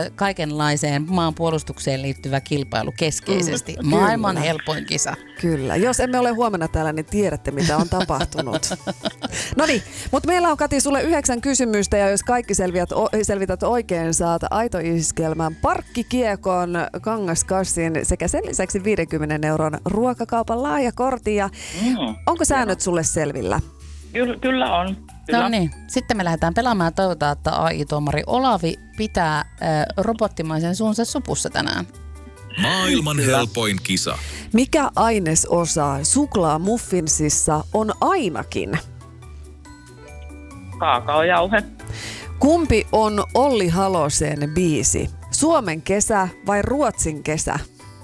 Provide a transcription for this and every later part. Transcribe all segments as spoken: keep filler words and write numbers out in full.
kaikenlaiseen maanpuolustukseen liittyvä kilpailu keskeisesti. Mm, Maailman kyllä. helpoin kisa. Kyllä. Jos emme ole huomenna täällä, niin tiedätte, mitä on tapahtunut. No niin, mutta meillä on, Kati, sulle yhdeksän kysymystä, ja jos kaikki selviät, o, selvität oikein, saat aitoiskelmän, parkkikiekon, kangaskassin sekä sen lisäksi viidenkymmenen euron ruokakaupan lahjakortin. Ja mm. onko säännöt sulle selvillä? Kyllä, kyllä on. Kyllä. No niin, sitten me lähdetään pelaamaan ja toivotaan, että A I-tuomari Olavi pitää äh, robottimaisen suunsa supussa tänään. Maailman helpoin kisa. Mikä ainesosa suklaamuffinsissa on ainakin? Kaakaojauhe. Kumpi on Olli Halosen biisi? Suomen kesä vai Ruotsin kesä?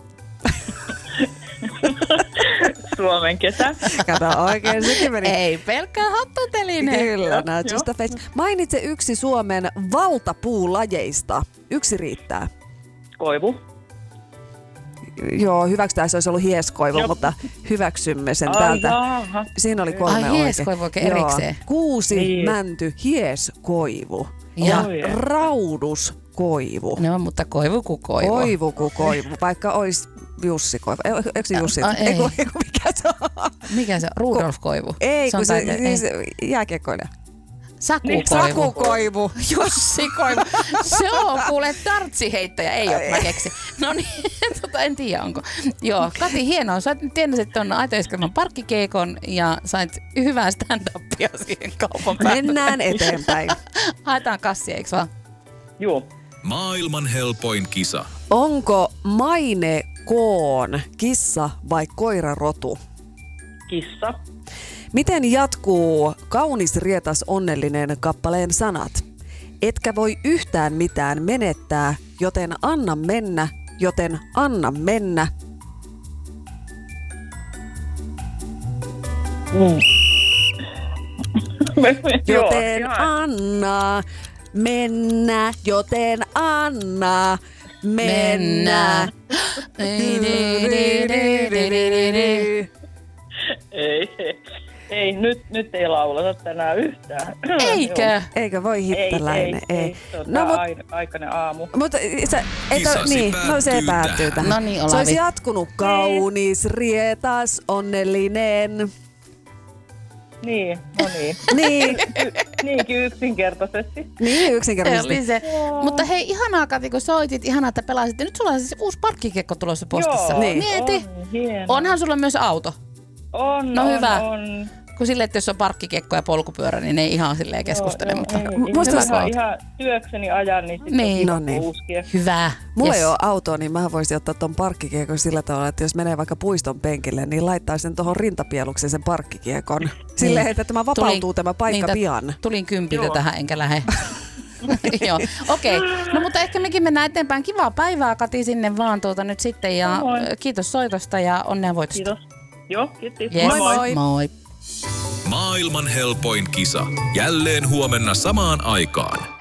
Suomen kesä. Kato oikein, sekin meni. Ei pelkkää hattuteline. Kyllä, not just a face. Mainitse yksi Suomen valtapuulajeista. Yksi riittää. Koivu. Joo, hyväksytään, se olisi ollut hieskoivu, Joo. mutta hyväksymme sen Ai täältä. Jaha. Siinä oli kolme Ai, oikein. hieskoivu oikein erikseen. Kuusi, Niin. mänty, hieskoivu. Ja Ja Oi. rauduskoivu. no, mutta koivu kuin koivu. Koivu kuin koivu, vaikka olisi Jussi Koivu. E- Eikö se Jussi? A, ei. Eiku, eiku, mikä se on? Mikä se on? Rudolf Koivu. Ei, on kun se, taite- siis ei. jääkiekkoilija. Saku Niin, Koivu. Saku Koivu. Jussi Koivu. Se on kuule dartsiheittäjä, ei ole mä keksin. No niin, tota, en tiedä onko. Joo, Kati, hienoa. Sä tienasit tuon Aitoiskelman parkkikeikon ja sait hyvää stand-upia siihen kaupan päälle. Mennään eteenpäin. Haetaan kassia, eikö vaan? Juu. Maailman helpoin kisa. Onko Maine Koon kissa vai koirarotu? Kissa. Miten jatkuu Kaunis, rietas, onnellinen kappaleen sanat? Etkä voi yhtään mitään menettää, joten anna mennä, joten anna mennä. Mm. Joten Joo, anna mennä, joten anna mennä. Ei, ei, ei nyt, nyt ei lauleta tänään yhtään. Eikö? Eikö voi Ei, hittäläinen? ei, ei. Tota, No, mut, ai- aikainen aamu. mutta sä, et, Kisasi niin, no se päättyy päättyy tähän. tähän. No niin, Se Olavi. olisi jatkunut kaunis, rietas, onnellinen. Niin, no niin. Niin, Niinkin yksinkertaisesti. niin Se yksinkertaisesti. oli se. Mutta hei, ihanaa Kati, kun soitit, ihanaa, että pelasit. Ja nyt sulla on siis uusi parkkikiekko tulossa postissa. Joo, Niin. Mieti. On, hieno. Onhan sulla myös auto. On, No on, hyvä. on. Kun silleen, että jos on parkkikiekko ja polkupyörä, niin ne ei ihan silleen keskustele. Joo, Mutta ei, ei, Musta- ihan, ihan työkseni ajan, niin sitten Niin. No niin. uuskia. hyvä. Mulla Yes. ei ole autoa, niin mä voisin ottaa ton parkkikiekon sillä tavalla, että jos menee vaikka puiston penkille, niin laittaa sen tuohon rintapielukseen sen parkkikiekon. Silleen, että tämä vapautuu Tulin- tämä paikka niitä- pian. Tulin kympiltä Joo. tähän, enkä lähde. Joo, okei. Okay. No mutta ehkä mekin mennään eteenpäin. Kivaa päivää, Kati, sinne vaan tuota nyt sitten. Ja Moi. kiitos soitosta ja onnea voitosta. Kiitos. Joo, kiitos. Yes. Moi moi. Moi. Maailman helpoin kisa. Jälleen huomenna samaan aikaan.